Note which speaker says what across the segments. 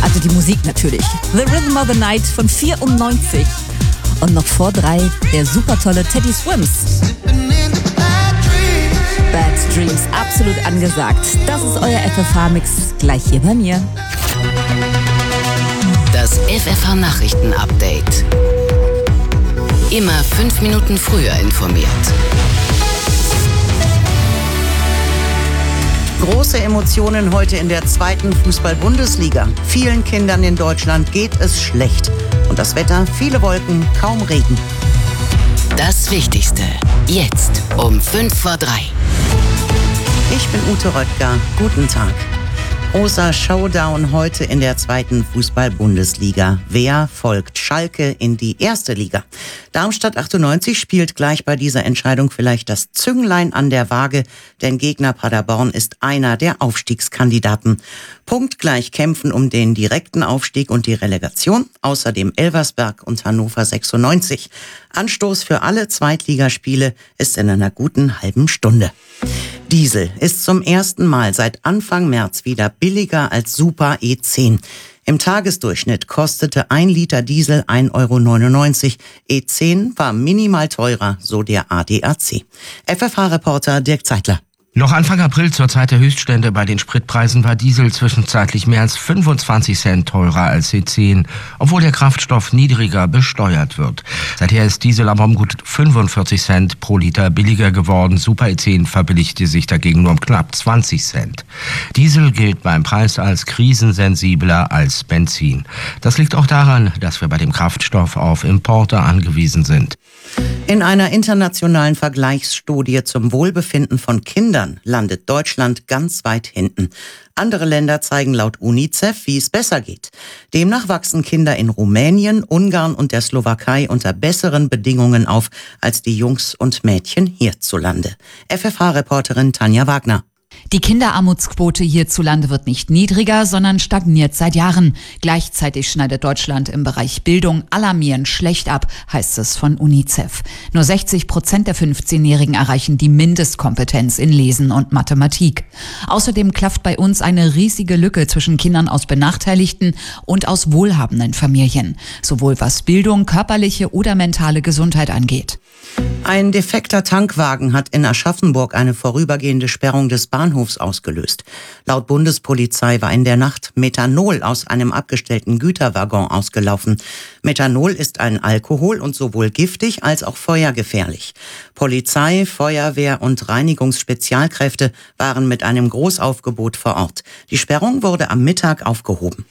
Speaker 1: Also die Musik natürlich. The Rhythm of the Night von 94. Und noch vor 3 der super tolle Teddy Swims. Bad Dreams, absolut angesagt. Das ist euer FFH-Mix, gleich hier bei mir.
Speaker 2: Das FFH-Nachrichten-Update. Immer 5 Minuten früher informiert.
Speaker 3: Große Emotionen heute in der 2. Fußball-Bundesliga. Vielen Kindern in Deutschland geht es schlecht. Und das Wetter, viele Wolken, kaum Regen.
Speaker 2: Das Wichtigste, jetzt um 5 vor 3.
Speaker 3: Ich bin Ute Röttger. Guten Tag. Großer Showdown heute in der 2. Fußball-Bundesliga. Wer folgt Schalke in die 1. Liga? Darmstadt 98 spielt gleich bei dieser Entscheidung vielleicht das Zünglein an der Waage, denn Gegner Paderborn ist einer der Aufstiegskandidaten. Punktgleich kämpfen um den direkten Aufstieg und die Relegation, außerdem Elversberg und Hannover 96. Anstoß für alle Zweitligaspiele ist in einer guten halben Stunde. Diesel ist zum ersten Mal seit Anfang März wieder billiger als Super E10. Im Tagesdurchschnitt kostete 1 Liter Diesel 1,99 €. E10 war minimal teurer, so der ADAC. FFH-Reporter Dirk Zeitler.
Speaker 4: Noch Anfang April zur Zeit der Höchststände bei den Spritpreisen war Diesel zwischenzeitlich mehr als 25 Cent teurer als E10, obwohl der Kraftstoff niedriger besteuert wird. Seither ist Diesel aber um gut 45 Cent pro Liter billiger geworden. Super E10 verbilligte sich dagegen nur um knapp 20 Cent. Diesel gilt beim Preis als krisensensibler als Benzin. Das liegt auch daran, dass wir bei dem Kraftstoff auf Importe angewiesen sind.
Speaker 3: In einer internationalen Vergleichsstudie zum Wohlbefinden von Kindern landet Deutschland ganz weit hinten. Andere Länder zeigen laut UNICEF, wie es besser geht. Demnach wachsen Kinder in Rumänien, Ungarn und der Slowakei unter besseren Bedingungen auf als die Jungs und Mädchen hierzulande. FFH-Reporterin Tanja Wagner.
Speaker 5: Die Kinderarmutsquote hierzulande wird nicht niedriger, sondern stagniert seit Jahren. Gleichzeitig schneidet Deutschland im Bereich Bildung alarmierend schlecht ab, heißt es von UNICEF. Nur 60% der 15-Jährigen erreichen die Mindestkompetenz in Lesen und Mathematik. Außerdem klafft bei uns eine riesige Lücke zwischen Kindern aus benachteiligten und aus wohlhabenden Familien, sowohl was Bildung, körperliche oder mentale Gesundheit angeht.
Speaker 3: Ein defekter Tankwagen hat in Aschaffenburg eine vorübergehende Sperrung des Bahnhofs ausgelöst. Laut Bundespolizei war in der Nacht Methanol aus einem abgestellten Güterwaggon ausgelaufen. Methanol ist ein Alkohol und sowohl giftig als auch feuergefährlich. Polizei, Feuerwehr und Reinigungsspezialkräfte waren mit einem Großaufgebot vor Ort. Die Sperrung wurde am Mittag aufgehoben.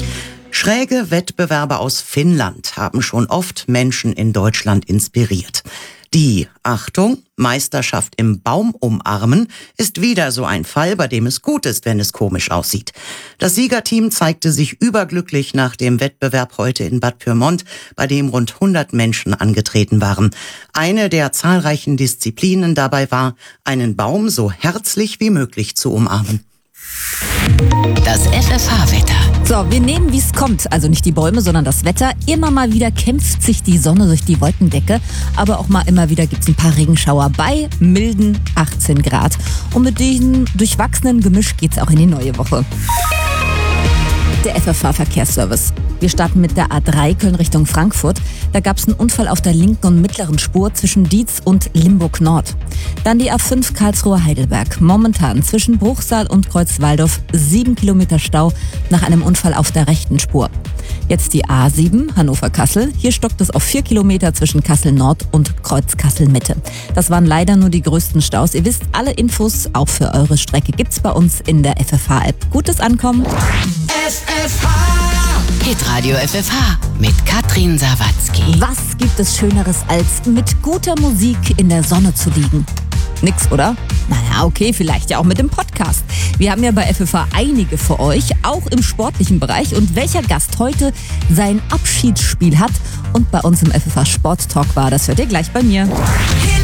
Speaker 3: Schräge Wettbewerbe aus Finnland haben schon oft Menschen in Deutschland inspiriert. Die, Achtung, Meisterschaft im Baum umarmen ist wieder so ein Fall, bei dem es gut ist, wenn es komisch aussieht. Das Siegerteam zeigte sich überglücklich nach dem Wettbewerb heute in Bad Pyrmont, bei dem rund 100 Menschen angetreten waren. Eine der zahlreichen Disziplinen dabei war, einen Baum so herzlich wie möglich zu umarmen.
Speaker 2: Das FFH-Wetter.
Speaker 1: So, wir nehmen, wie es kommt. Also nicht die Bäume, sondern das Wetter. Immer mal wieder kämpft sich die Sonne durch die Wolkendecke. Aber auch mal immer wieder gibt es ein paar Regenschauer bei milden 18 Grad. Und mit diesem durchwachsenen Gemisch geht es auch in die neue Woche. Der FFH-Verkehrsservice. Wir starten mit der A3 Köln Richtung Frankfurt. Da gab es einen Unfall auf der linken und mittleren Spur zwischen Dietz und Limburg Nord. Dann die A5 Karlsruhe Heidelberg. Momentan zwischen Bruchsal und Kreuzwaldorf 7 Kilometer Stau nach einem Unfall auf der rechten Spur. Jetzt die A7 Hannover-Kassel. Hier stockt es auf 4 Kilometer zwischen Kassel Nord und Kreuz Kassel Mitte. Das waren leider nur die größten Staus. Ihr wisst, alle Infos auch für eure Strecke gibt's bei uns in der FFH-App. Gutes Ankommen.
Speaker 2: Hitradio FFH mit Katrin Sawatzki.
Speaker 1: Was gibt es Schöneres, als mit guter Musik in der Sonne zu liegen? Nix, oder? Naja, okay, vielleicht ja auch mit dem Podcast. Wir haben ja bei FFH einige für euch, auch im sportlichen Bereich. Und welcher Gast heute sein Abschiedsspiel hat und bei uns im FFH Sport Talk war, das hört ihr gleich bei mir.